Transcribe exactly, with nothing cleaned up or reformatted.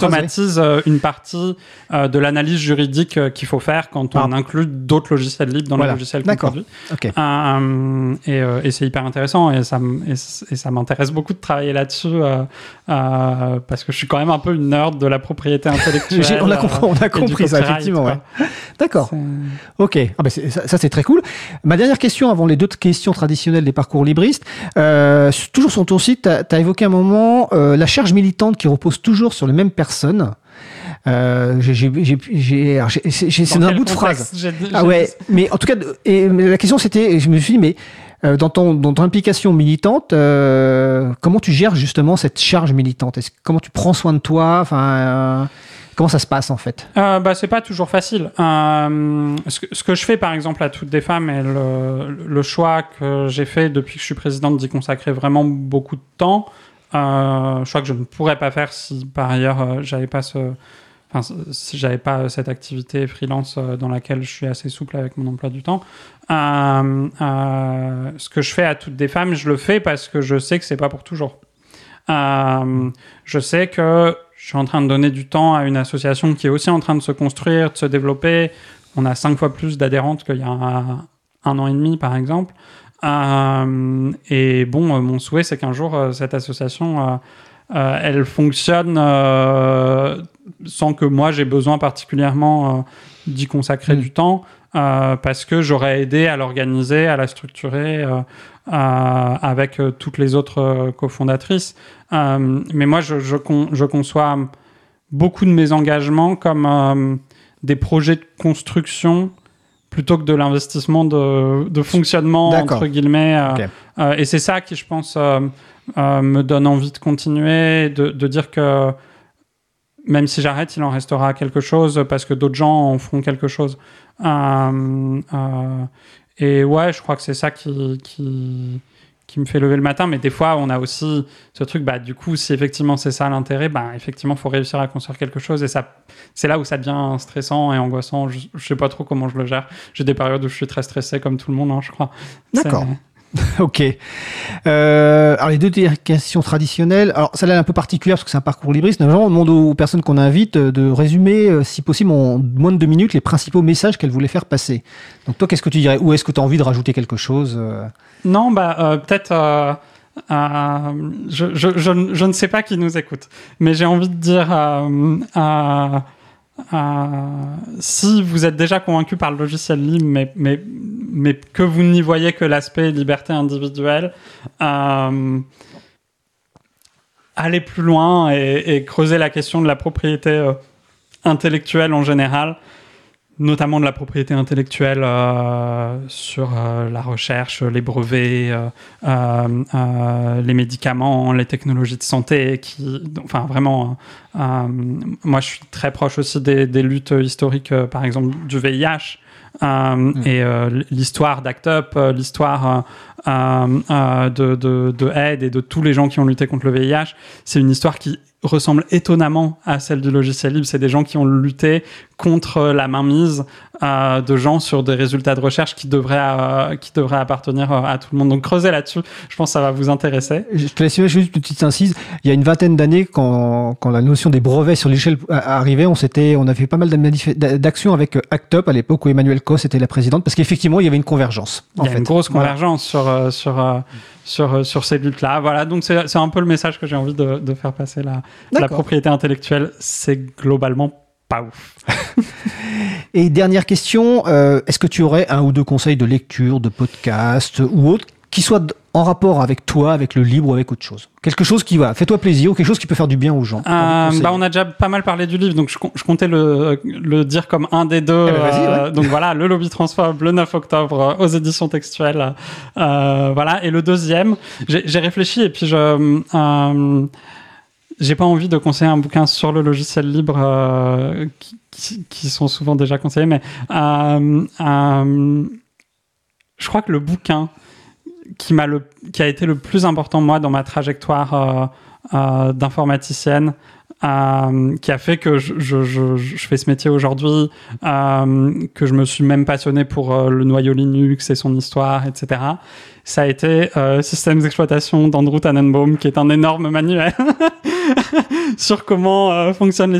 automatise ah, oui. une partie euh, de l'analyse juridique euh, qu'il faut faire quand on ah. inclut d'autres logiciels libres dans voilà. le logiciel qu'on produit. Okay. Euh, et, euh, et c'est hyper intéressant et ça, et, et ça m'intéresse beaucoup de travailler là-dessus euh, euh, parce que je suis quand même un peu une nerd de la propriété intellectuelle. J'ai, on a compris, on a compris ça, effectivement. Ouais. D'accord. C'est... Ok. Ah ben c'est, ça, ça, c'est très cool. Ma dernière question, avant les deux questions traditionnelles des parcours libristes. Euh, toujours sur ton site, tu as évoqué un moment euh, la charge militante qui repose toujours sur les mêmes personnes. Euh, j'ai, j'ai, j'ai, j'ai, alors j'ai, j'ai, j'ai, c'est un bout de phrase. J'ai, j'ai ah ouais, dit... mais en tout cas, et, mais la question c'était, je me suis dit, mais euh, dans, ton, dans ton implication militante, euh, comment tu gères justement cette charge militante? Est-ce, comment tu prends soin de toi? Enfin, euh, comment ça se passe en fait? euh, bah, c'est pas toujours facile. Euh, ce, que, ce que je fais par exemple à Toutes des femmes et le, le choix que j'ai fait depuis que je suis présidente d'y consacrer vraiment beaucoup de temps. Euh, je crois que je ne pourrais pas faire si par ailleurs euh, j'avais pas ce, enfin si j'avais pas cette activité freelance euh, dans laquelle je suis assez souple avec mon emploi du temps. Euh, euh, ce que je fais à Toutes des femmes, je le fais parce que je sais que c'est pas pour toujours. Euh, je sais que je suis en train de donner du temps à une association qui est aussi en train de se construire, de se développer. On a cinq fois plus d'adhérentes qu'il y a un, un an et demi par exemple. Euh, et bon, euh, mon souhait, c'est qu'un jour, euh, cette association, euh, euh, elle fonctionne euh, sans que moi, j'ai besoin particulièrement euh, d'y consacrer mmh. du temps, euh, parce que j'aurais aidé à l'organiser, à la structurer euh, euh, avec euh, toutes les autres euh, cofondatrices. Euh, mais moi, je, je, con, je conçois beaucoup de mes engagements comme euh, des projets de construction plutôt que de l'investissement de, de fonctionnement, D'accord. entre guillemets. Euh, okay. euh, et c'est ça qui, je pense, euh, euh, me donne envie de continuer, de, de dire que même si j'arrête, il en restera quelque chose parce que d'autres gens en feront quelque chose. Euh, euh, et ouais, je crois que c'est ça qui... qui qui me fait lever le matin, mais des fois, on a aussi ce truc, bah, du coup, si effectivement c'est ça l'intérêt, bah, effectivement, il faut réussir à construire quelque chose, et ça, c'est là où ça devient stressant et angoissant. Je ne sais pas trop comment je le gère. J'ai des périodes où je suis très stressé, comme tout le monde, hein, je crois. D'accord. C'est... Ok. Euh, alors les deux questions traditionnelles. Alors celle-là est un peu particulière parce que c'est un parcours libriste. Normalement, on demande aux personnes qu'on invite de résumer, si possible, en moins de deux minutes, les principaux messages qu'elles voulaient faire passer. Donc toi, qu'est-ce que tu dirais? Ou est-ce que tu as envie de rajouter quelque chose? Non, bah euh, peut-être. Euh, euh, je, je, je, je ne sais pas qui nous écoute, mais j'ai envie de dire. Euh, euh, Euh, si vous êtes déjà convaincu par le logiciel libre, mais, mais, mais que vous n'y voyez que l'aspect liberté individuelle, euh, allez plus loin et, et creusez la question de la propriété euh, intellectuelle en général, notamment de la propriété intellectuelle euh, sur euh, la recherche, les brevets, euh, euh, euh, les médicaments, les technologies de santé, qui, enfin vraiment, euh, moi je suis très proche aussi des, des luttes historiques, euh, par exemple du V I H, euh, mmh. et euh, l'histoire d'Act Up, euh, l'histoire euh, euh, de, de, de Aide et de tous les gens qui ont lutté contre le V I H, c'est une histoire qui ressemble étonnamment à celle du logiciel libre. C'est des gens qui ont lutté contre la mainmise euh, de gens sur des résultats de recherche qui devraient, euh, qui devraient appartenir à tout le monde. Donc creusez là-dessus, je pense que ça va vous intéresser. Je te laisse juste une petite incise. Il y a une vingtaine d'années, quand, quand la notion des brevets sur l'échelle arrivait, on, s'était, on a fait pas mal d'actions avec Act Up à l'époque où Emmanuelle Cos était la présidente, parce qu'effectivement, il y avait une convergence. Il y a fait. une grosse convergence voilà. sur... sur euh, Sur, sur ces luttes-là. Voilà, donc c'est, c'est un peu le message que j'ai envie de, de faire passer. La, la propriété intellectuelle, c'est globalement pas ouf. Et dernière question, euh, est-ce que tu aurais un ou deux conseils de lecture, de podcast ou autre, qui soient en rapport avec toi, avec le libre ou avec autre chose? Quelque chose qui va, fais-toi plaisir ou quelque chose qui peut faire du bien aux gens. Euh, bah on a déjà pas mal parlé du livre, donc je, je comptais le, le dire comme un des deux. Eh ben vas-y, euh, ouais. Donc voilà, Le Lobby Transphobe, le neuf octobre, aux éditions textuelles. Euh, voilà, et le deuxième, j'ai, j'ai réfléchi et puis je... Euh, j'ai pas envie de conseiller un bouquin sur le logiciel libre euh, qui, qui, qui sont souvent déjà conseillés, mais euh, euh, je crois que le bouquin qui m'a le qui a été le plus important moi dans ma trajectoire euh, euh, d'informaticienne, euh, qui a fait que je, je, je, je fais ce métier aujourd'hui, euh, que je me suis même passionné pour euh, le noyau Linux et son histoire, et cetera. Ça a été euh, Systèmes d'exploitation d'Andrew Tannenbaum, qui est un énorme manuel sur comment euh, fonctionnent les